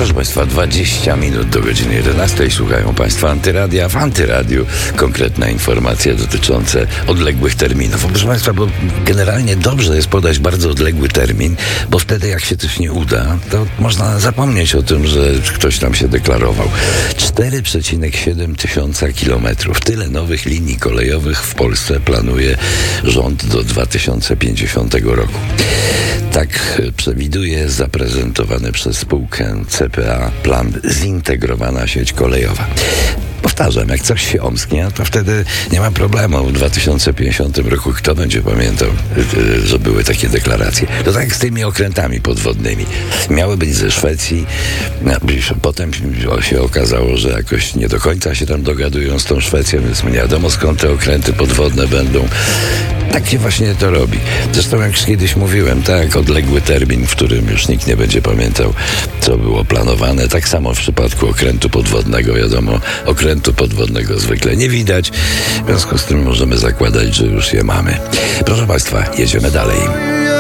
Proszę Państwa, 20 minut do godziny 11. Słuchają Państwo Antyradia. W Antyradiu konkretna informacja dotycząca odległych terminów. Proszę Państwa, bo generalnie dobrze jest podać bardzo odległy termin, bo wtedy jak się coś nie uda, to można zapomnieć o tym, że ktoś tam się deklarował. 4,7 tysiąca kilometrów. Tyle nowych linii kolejowych w Polsce planuje rząd do 2050 roku. Tak przewiduje zaprezentowany przez spółkę CPA plan Zintegrowana Sieć Kolejowa. Powtarzam, jak coś się omsknie, to wtedy nie ma problemu. W 2050 roku kto będzie pamiętał, że były takie deklaracje? To tak jak z tymi okrętami podwodnymi. Miały być ze Szwecji, potem się okazało, że jakoś nie do końca się tam dogadują z tą Szwecją, więc nie wiadomo skąd te okręty podwodne będą. Tak się właśnie to robi. Zresztą jak już kiedyś mówiłem, tak, odległy termin, w którym już nikt nie będzie pamiętał, co było planowane. Tak samo w przypadku okrętu podwodnego, wiadomo, okrętu podwodnego zwykle nie widać, w związku z tym możemy zakładać, że już je mamy. Proszę Państwa, jedziemy dalej.